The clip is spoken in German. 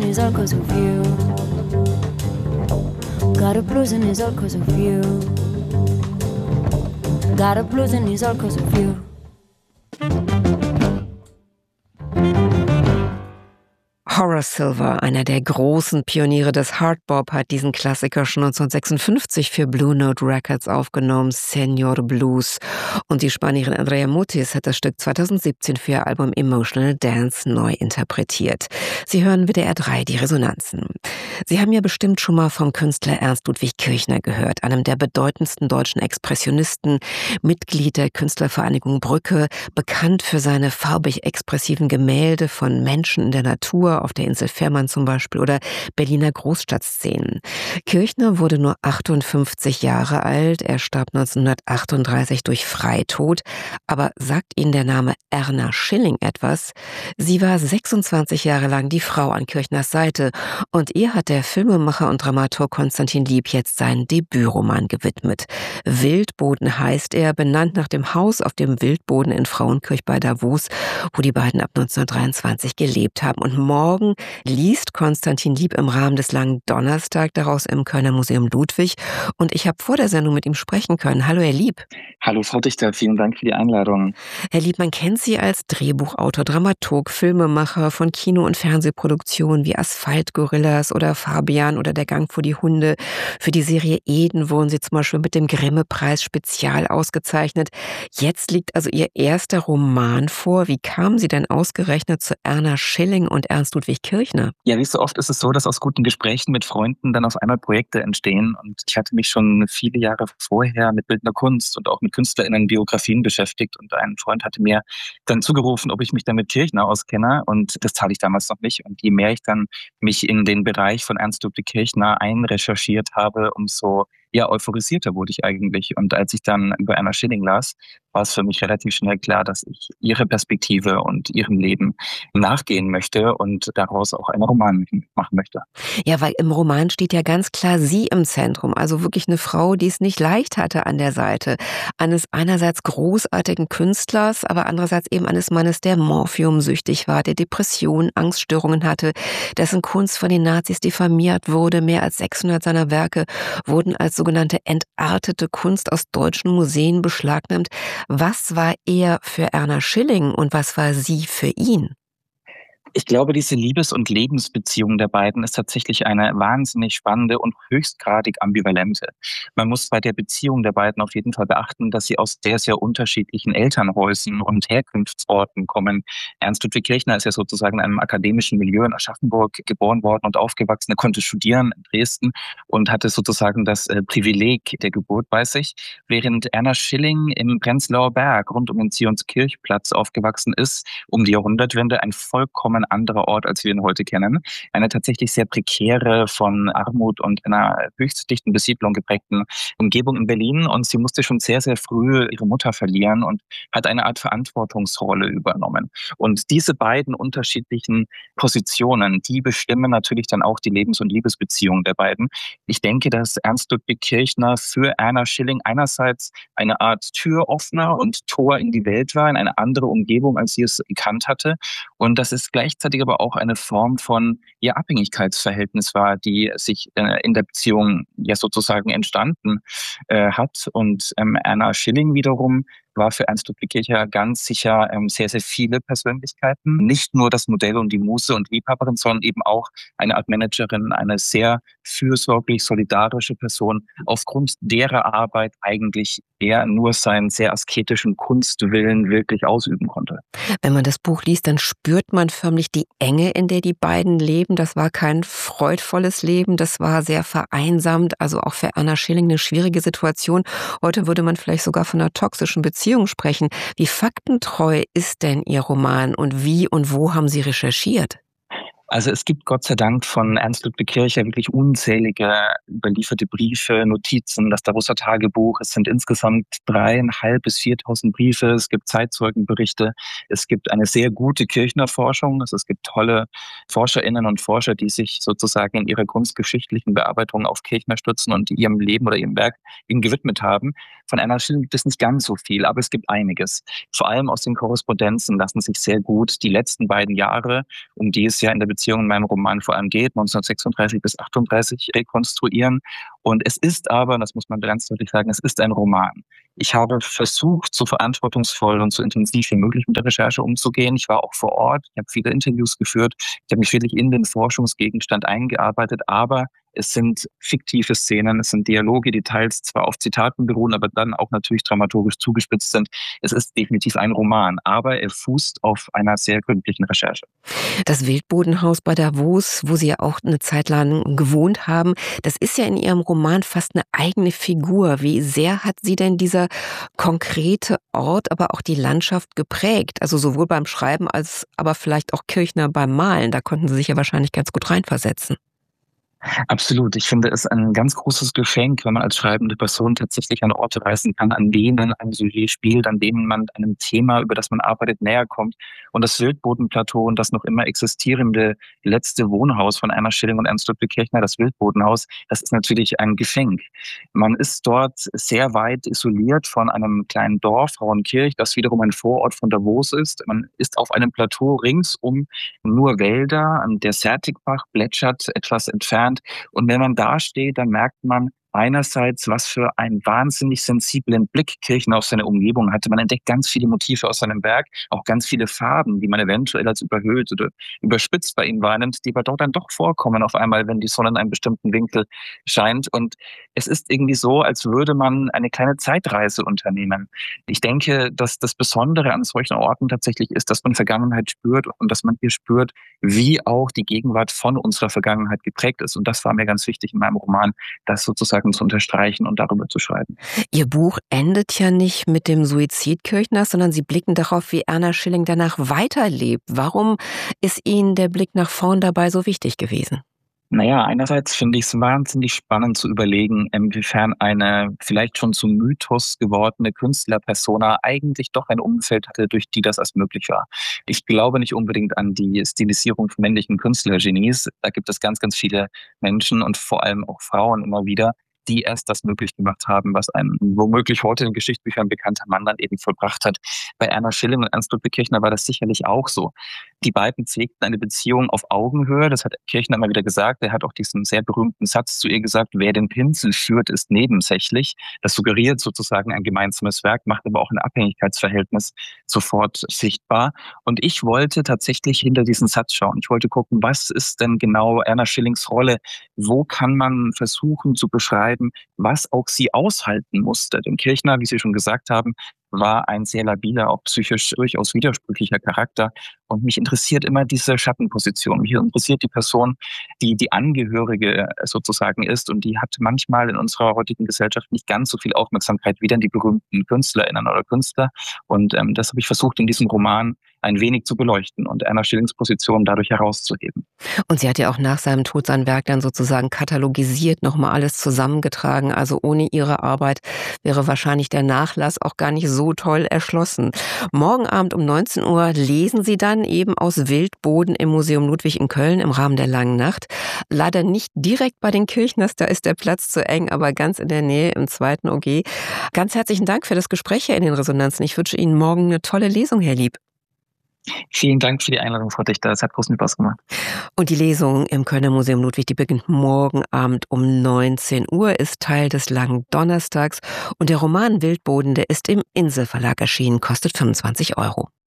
it's all 'cause of you. Got a blues and it's all 'cause of you. Got a blues and it's all 'cause of you. Horace Silver, einer der großen Pioniere des Hardbop, hat diesen Klassiker schon 1956 für Blue Note Records aufgenommen, Señor Blues. Und die Spanierin Andrea Mutis hat das Stück 2017 für ihr Album Emotional Dance neu interpretiert. Sie hören WDR 3 die Resonanzen. Sie haben ja bestimmt schon mal vom Künstler Ernst Ludwig Kirchner gehört, einem der bedeutendsten deutschen Expressionisten, Mitglied der Künstlervereinigung Brücke, bekannt für seine farbig-expressiven Gemälde von Menschen in der Natur, auf der Insel Fehmarn zum Beispiel, oder Berliner Großstadtszenen. Kirchner wurde nur 58 Jahre alt, er starb 1938 durch Freitod. Aber sagt Ihnen der Name Erna Schilling etwas? Sie war 26 Jahre lang die Frau an Kirchners Seite und ihr hat der Filmemacher und Dramaturg Konstantin Lieb jetzt seinen Debütroman gewidmet. Wildboden heißt er, benannt nach dem Haus auf dem Wildboden in Frauenkirch bei Davos, wo die beiden ab 1923 gelebt haben. Und morgen liest Konstantin Lieb im Rahmen des langen Donnerstag daraus im Kölner Museum Ludwig. Und ich habe vor der Sendung mit ihm sprechen können. Hallo, Herr Lieb. Hallo, Frau Dichter. Vielen Dank für die Einladung. Herr Lieb, man kennt Sie als Drehbuchautor, Dramaturg, Filmemacher von Kino- und Fernsehproduktionen wie Asphaltgorillas oder Fabian oder Der Gang vor die Hunde. Für die Serie Eden wurden Sie zum Beispiel mit dem Grimme-Preis spezial ausgezeichnet. Jetzt liegt also Ihr erster Roman vor. Wie kamen Sie denn ausgerechnet zu Erna Schilling und Ernst Ludwig Kirchner? Ja, wie so oft ist es so, dass aus guten Gesprächen mit Freunden dann auf einmal Projekte entstehen. Und ich hatte mich schon viele Jahre vorher mit bildender Kunst und auch mit KünstlerInnen-Biografien beschäftigt. Und ein Freund hatte mir dann zugerufen, ob ich mich dann mit Kirchner auskenne. Und das tat ich damals noch nicht. Und je mehr ich dann mich in den Bereich von Ernst Ludwig Kirchner einrecherchiert habe, umso euphorisierter wurde ich eigentlich. Und als ich dann über Erna Schilling las, war es für mich relativ schnell klar, dass ich ihre Perspektive und ihrem Leben nachgehen möchte und daraus auch einen Roman machen möchte. Ja, weil im Roman steht ja ganz klar sie im Zentrum. Also wirklich eine Frau, die es nicht leicht hatte an der Seite eines einerseits großartigen Künstlers, aber andererseits eben eines Mannes, der morphiumsüchtig war, der Depressionen, Angststörungen hatte, dessen Kunst von den Nazis diffamiert wurde. Mehr als 600 seiner Werke wurden als sogenannte entartete Kunst aus deutschen Museen beschlagnahmt. Was war er für Erna Schilling und was war sie für ihn? Ich glaube, diese Liebes- und Lebensbeziehung der beiden ist tatsächlich eine wahnsinnig spannende und höchstgradig ambivalente. Man muss bei der Beziehung der beiden auf jeden Fall beachten, dass sie aus sehr, sehr unterschiedlichen Elternhäusern und Herkunftsorten kommen. Ernst Ludwig Kirchner ist ja sozusagen in einem akademischen Milieu in Aschaffenburg geboren worden und aufgewachsen. Er konnte studieren in Dresden und hatte sozusagen das Privileg der Geburt bei sich, während Erna Schilling im Prenzlauer Berg rund um den Zionskirchplatz aufgewachsen ist, um die Jahrhundertwende ein vollkommen anderer Ort, als wir ihn heute kennen. Eine tatsächlich sehr prekäre, von Armut und einer höchst dichten Besiedlung geprägten Umgebung in Berlin. Und sie musste schon sehr, sehr früh ihre Mutter verlieren und hat eine Art Verantwortungsrolle übernommen. Und diese beiden unterschiedlichen Positionen, die bestimmen natürlich dann auch die Lebens- und Liebesbeziehung der beiden. Ich denke, dass Ernst Ludwig Kirchner für Erna Schilling einerseits eine Art Türöffner und Tor in die Welt war, in eine andere Umgebung, als sie es gekannt hatte. Und das ist gleichzeitig aber auch eine Form von Abhängigkeitsverhältnis war, die sich in der Beziehung sozusagen entstanden hat. Und Erna Schilling wiederum war für Ernst Ludwig Kirchner ganz sicher sehr, sehr viele Persönlichkeiten. Nicht nur das Modell und die Muse und Liebhaberin, sondern eben auch eine Art Managerin, eine sehr fürsorglich, solidarische Person, aufgrund derer Arbeit eigentlich er nur seinen sehr asketischen Kunstwillen wirklich ausüben konnte. Wenn man das Buch liest, dann spürt man förmlich die Enge, in der die beiden leben. Das war kein freudvolles Leben, das war sehr vereinsamt, also auch für Erna Schilling eine schwierige Situation. Heute würde man vielleicht sogar von einer toxischen Beziehung sprechen. Wie faktentreu ist denn Ihr Roman und wie und wo haben Sie recherchiert? Also es gibt Gott sei Dank von Ernst Ludwig Kirchner wirklich unzählige überlieferte Briefe, Notizen, das Davoser Tagebuch. Es sind insgesamt 3.500 bis 4.000 Briefe. Es gibt Zeitzeugenberichte. Es gibt eine sehr gute Kirchner-Forschung. Also es gibt tolle ForscherInnen und Forscher, die sich sozusagen in ihrer kunstgeschichtlichen Bearbeitung auf Kirchner stützen und ihrem Leben oder ihrem Werk ihm gewidmet haben. Von Erna Schilling gibt es nicht ganz so viel, aber es gibt einiges. Vor allem aus den Korrespondenzen lassen sich sehr gut die letzten beiden Jahre, um die es ja in der Liebesbeziehung in meinem Roman vor allem geht, 1936 bis 38 rekonstruieren. Und es ist aber, das muss man ganz deutlich sagen, es ist ein Roman. Ich habe versucht, so verantwortungsvoll und so intensiv wie möglich mit der Recherche umzugehen. Ich war auch vor Ort, ich habe viele Interviews geführt, ich habe mich wirklich in den Forschungsgegenstand eingearbeitet, aber es sind fiktive Szenen, es sind Dialoge, die teils zwar auf Zitaten beruhen, aber dann auch natürlich dramaturgisch zugespitzt sind. Es ist definitiv ein Roman, aber er fußt auf einer sehr gründlichen Recherche. Das Wildbodenhaus bei Davos, wo Sie ja auch eine Zeit lang gewohnt haben, das ist ja in Ihrem Roman fast eine eigene Figur. Wie sehr hat Sie denn dieser konkrete Ort, aber auch die Landschaft geprägt? Also sowohl beim Schreiben als aber vielleicht auch Kirchner beim Malen. Da konnten Sie sich ja wahrscheinlich ganz gut reinversetzen. Absolut. Ich finde es ein ganz großes Geschenk, wenn man als schreibende Person tatsächlich an Orte reisen kann, an denen ein Sujet spielt, an denen man einem Thema, über das man arbeitet, näher kommt. Und das Wildbodenplateau und das noch immer existierende letzte Wohnhaus von Erna Schilling und Ernst Ludwig Kirchner, das Wildbodenhaus, das ist natürlich ein Geschenk. Man ist dort sehr weit isoliert von einem kleinen Dorf, Frauenkirch, das wiederum ein Vorort von Davos ist. Man ist auf einem Plateau ringsum nur Wälder, der Sertigbach plätschert etwas entfernt. Und wenn man da steht, dann merkt man einerseits, was für einen wahnsinnig sensiblen Blick Kirchner auf seine Umgebung hatte. Man entdeckt ganz viele Motive aus seinem Werk, auch ganz viele Farben, die man eventuell als überhöht oder überspitzt bei ihm wahrnimmt, die aber dort dann doch vorkommen auf einmal, wenn die Sonne in einem bestimmten Winkel scheint. Und es ist irgendwie so, als würde man eine kleine Zeitreise unternehmen. Ich denke, dass das Besondere an solchen Orten tatsächlich ist, dass man Vergangenheit spürt und dass man hier spürt, wie auch die Gegenwart von unserer Vergangenheit geprägt ist. Und das war mir ganz wichtig in meinem Roman, das sozusagen zu unterstreichen und darüber zu schreiben. Ihr Buch endet ja nicht mit dem Suizid Kirchners, sondern Sie blicken darauf, wie Erna Schilling danach weiterlebt. Warum ist Ihnen der Blick nach vorn dabei so wichtig gewesen? Naja, einerseits finde ich es wahnsinnig spannend zu überlegen, inwiefern eine vielleicht schon zum Mythos gewordene Künstlerpersona eigentlich doch ein Umfeld hatte, durch die das erst möglich war. Ich glaube nicht unbedingt an die Stilisierung von männlichen Künstlergenies. Da gibt es ganz, ganz viele Menschen und vor allem auch Frauen immer wieder, die erst das möglich gemacht haben, was ein womöglich heute in Geschichtsbüchern bekannter Mann dann eben vollbracht hat. Bei Erna Schilling und Ernst Ludwig Kirchner war das sicherlich auch so. Die beiden pflegten eine Beziehung auf Augenhöhe, das hat Kirchner immer wieder gesagt. Er hat auch diesen sehr berühmten Satz zu ihr gesagt, wer den Pinsel führt, ist nebensächlich. Das suggeriert sozusagen ein gemeinsames Werk, macht aber auch ein Abhängigkeitsverhältnis sofort sichtbar. Und ich wollte tatsächlich hinter diesen Satz schauen. Ich wollte gucken, was ist denn genau Erna Schillings Rolle? Wo kann man versuchen zu beschreiben, was auch sie aushalten musste? Denn Kirchner, wie Sie schon gesagt haben, war ein sehr labiler, auch psychisch durchaus widersprüchlicher Charakter. Und mich interessiert immer diese Schattenposition. Mich interessiert die Person, die die Angehörige sozusagen ist. Und die hat manchmal in unserer heutigen Gesellschaft nicht ganz so viel Aufmerksamkeit wie dann die berühmten KünstlerInnen oder Künstler. Und das habe ich versucht, in diesem Roman ein wenig zu beleuchten und Erna Schillings Position dadurch herauszuheben. Und sie hat ja auch nach seinem Tod sein Werk dann sozusagen katalogisiert, nochmal alles zusammengetragen. Also ohne ihre Arbeit wäre wahrscheinlich der Nachlass auch gar nicht so toll erschlossen. Morgen Abend um 19 Uhr lesen Sie dann eben aus Wildboden im Museum Ludwig in Köln im Rahmen der Langen Nacht. Leider nicht direkt bei den Kirchners, da ist der Platz zu eng, aber ganz in der Nähe im 2. OG. Ganz herzlichen Dank für das Gespräch hier in den Resonanzen. Ich wünsche Ihnen morgen eine tolle Lesung, Herr Lieb. Vielen Dank für die Einladung, Frau Dichter. Es hat großen Spaß gemacht. Und die Lesung im Kölner Museum Ludwig, die beginnt morgen Abend um 19 Uhr, ist Teil des Langen Donnerstags. Und der Roman Wildboden, der ist im Insel Verlag erschienen, kostet 25 €.